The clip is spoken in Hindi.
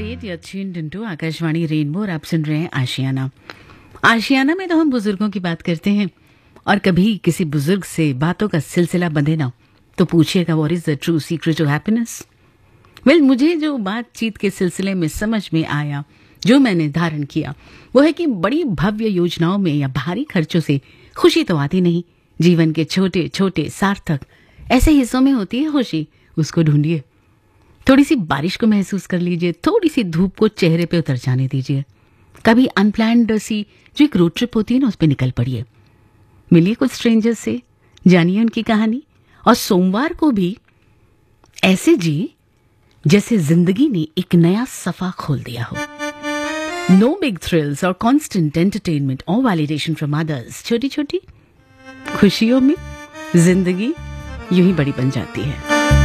8 you're tuned into Akashvani rainbow और आप सुन रहे हैं आशियाना। आशियाना में तो हम बुजुर्गों की बात करते हैं और कभी किसी बुजुर्ग से बातों का सिलसिला बंधे ना तो पूछिएगा what is the true secret of happiness. Well, मुझे जो बातचीत के सिलसिले में समझ में आया, जो मैंने धारण किया, वो है कि बड़ी भव्य योजनाओं में या भारी खर्चों से खुशी तो आती नहीं। जीवन के छोटे छोटे सार्थक ऐसे हिस्सों में होती है खुशी, उसको ढूंढिए। थोड़ी सी बारिश को महसूस कर लीजिए, थोड़ी सी धूप को चेहरे पे उतर जाने दीजिए। कभी अनप्लान्ड सी जो एक रोड ट्रिप होती है ना, उस पर निकल पड़िए। मिलिए कुछ स्ट्रेंजर्स से, जानिए उनकी कहानी। और सोमवार को भी ऐसे जी जैसे जिंदगी ने एक नया सफा खोल दिया हो। नो बिग थ्रिल्स और कॉन्स्टेंट एंटरटेनमेंट और वैलिडेशन फ्रॉम अदर्स। छोटी छोटी खुशियों में जिंदगी यूं ही बड़ी बन जाती है।